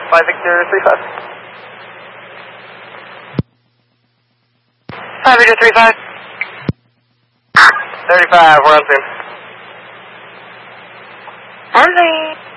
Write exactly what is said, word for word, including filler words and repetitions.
five Victor three five. five Victor three five. thirty-five, we're on scene. On scene.